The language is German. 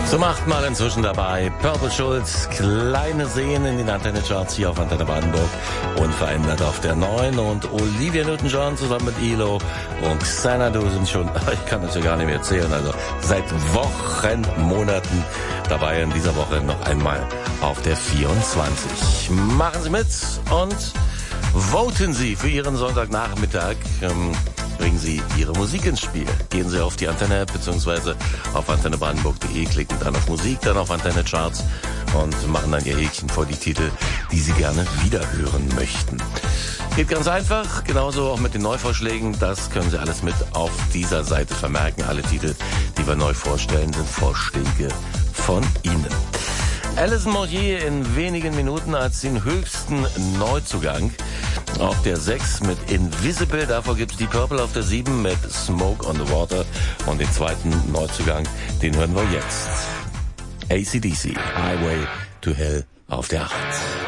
Zum 8. Mal inzwischen dabei. Purple Schulz, kleine Seen in den Antenne-Charts hier auf Antenne Brandenburg. Unverändert auf der 9. Und Olivia Newton-John zusammen mit ELO und Xanadu sind schon, ich kann das ja gar nicht mehr erzählen, also seit Wochen, Monaten dabei. In dieser Woche noch einmal auf der 24. Machen Sie mit und voten Sie für Ihren Sonntagnachmittag. Bringen Sie Ihre Musik ins Spiel. Gehen Sie auf die Antenne-App bzw. auf antennebrandenburg.de, klicken dann auf Musik, dann auf Antenne-Charts und machen dann Ihr Häkchen vor die Titel, die Sie gerne wiederhören möchten. Geht ganz einfach, genauso auch mit den Neuvorschlägen. Das können Sie alles mit auf dieser Seite vermerken. Alle Titel, die wir neu vorstellen, sind Vorschläge von Ihnen. Alison Moyet in wenigen Minuten als den höchsten Neuzugang. Auf der 6 mit Invisible, davor gibt's die Purple auf der 7 mit Smoke on the Water. Und den zweiten Neuzugang, den hören wir jetzt. AC/DC, Highway to Hell auf der 8.